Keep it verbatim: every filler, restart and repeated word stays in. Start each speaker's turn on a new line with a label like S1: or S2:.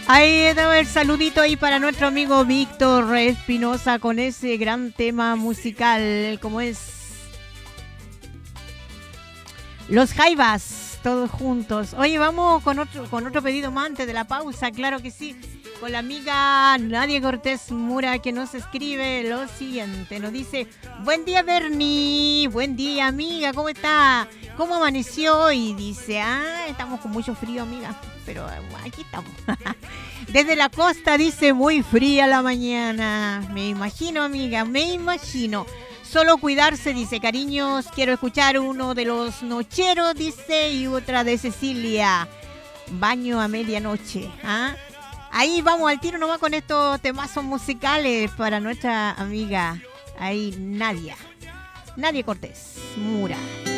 S1: Ahí está el saludito ahí para nuestro amigo Víctor Espinosa con ese gran tema musical, como es Los Jaivas, todos juntos. Oye, vamos con otro, con otro pedido más antes de la pausa, claro que sí. Con la amiga Nadia Cortés Mura que nos escribe lo siguiente. Nos dice, buen día Bernie, buen día amiga, ¿cómo está? ¿Cómo amaneció hoy? Dice, ah, estamos con mucho frío amiga, pero aquí estamos. Desde la costa dice, muy fría la mañana. Me imagino amiga, me imagino. Solo cuidarse, dice, cariños, quiero escuchar uno de los nocheros, dice, y otra de Cecilia. Baño a medianoche, ¿ah? Ahí vamos al tiro nomás con estos temazos musicales para nuestra amiga ahí Nadia. Nadia Cortés Mura.